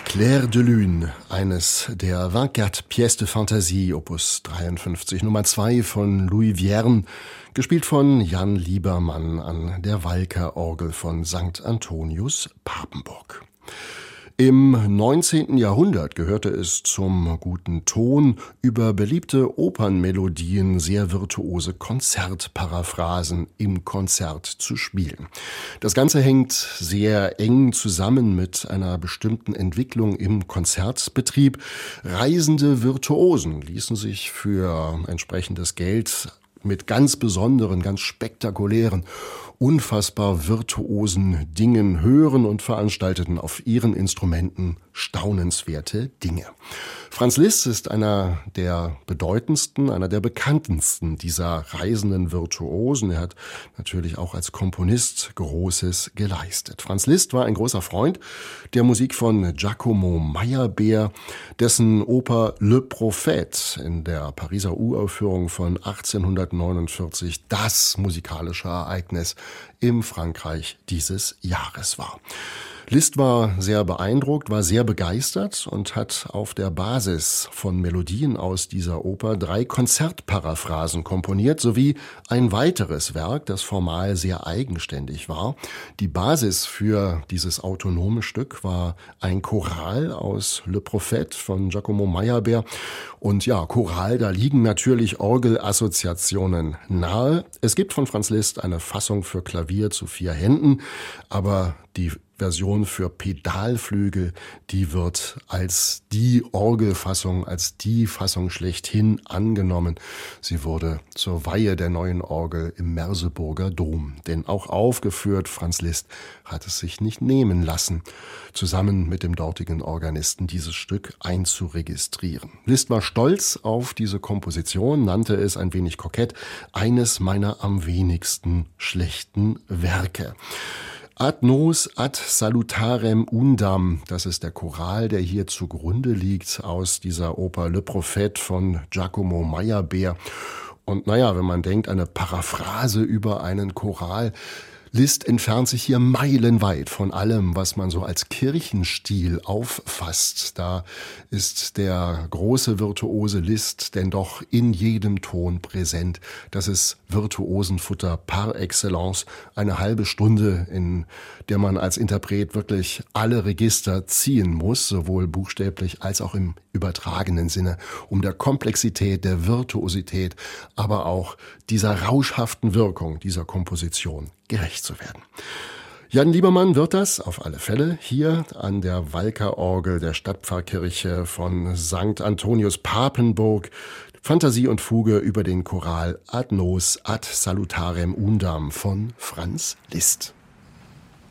Clair de Lune, eines der 24 Pièces de Fantasie, Opus 53, Nummer 2 von Louis Vierne, gespielt von Jan Liebermann an der Walker-Orgel von St. Antonius Papenburg. Im 19. Jahrhundert gehörte es zum guten Ton, über beliebte Opernmelodien sehr virtuose Konzertparaphrasen im Konzert zu spielen. Das Ganze hängt sehr eng zusammen mit einer bestimmten Entwicklung im Konzertbetrieb. Reisende Virtuosen ließen sich für entsprechendes Geld mit ganz besonderen, ganz spektakulären, unfassbar virtuosen Dingen hören und veranstalteten auf ihren Instrumenten staunenswerte Dinge. Franz Liszt ist einer der bedeutendsten, einer der bekanntesten dieser reisenden Virtuosen. Er hat natürlich auch als Komponist Großes geleistet. Franz Liszt war ein großer Freund der Musik von Giacomo Meyerbeer, dessen Oper Le Prophète in der Pariser Uraufführung von 1849 das musikalische Ereignis im Frankreich dieses Jahres war. Liszt war sehr beeindruckt, war sehr begeistert und hat auf der Basis von Melodien aus dieser Oper 3 Konzertparaphrasen komponiert, sowie ein weiteres Werk, das formal sehr eigenständig war. Die Basis für dieses autonome Stück war ein Choral aus Le Prophète von Giacomo Meyerbeer. Und ja, Choral, da liegen natürlich Orgelassoziationen nahe. Es gibt von Franz Liszt eine Fassung für Klavier zu 4 Händen, aber die Version für Pedalflügel, die wird als die Orgelfassung, als die Fassung schlechthin angenommen. Sie wurde zur Weihe der neuen Orgel im Merseburger Dom. Denn auch aufgeführt, Franz Liszt hat es sich nicht nehmen lassen, zusammen mit dem dortigen Organisten dieses Stück einzuregistrieren. Liszt war stolz auf diese Komposition, nannte es ein wenig kokett, eines meiner am wenigsten schlechten Werke. Ad nos ad salutarem undam, das ist der Choral, der hier zugrunde liegt aus dieser Oper Le Prophète von Giacomo Meyerbeer. Und naja, wenn man denkt, eine Paraphrase über einen Choral, Liszt entfernt sich hier meilenweit von allem, was man so als Kirchenstil auffasst. Da ist der große virtuose Liszt denn doch in jedem Ton präsent. Das ist Virtuosenfutter par excellence. Eine halbe Stunde, in der man als Interpret wirklich alle Register ziehen muss, sowohl buchstäblich als auch im übertragenen Sinne, um der Komplexität, der Virtuosität, aber auch dieser rauschhaften Wirkung dieser Komposition gerecht zu werden. Jan Liebermann wird das auf alle Fälle hier an der Walker-Orgel der Stadtpfarrkirche von St. Antonius Papenburg. Fantasie und Fuge über den Choral Ad nos ad salutarem undam von Franz Liszt.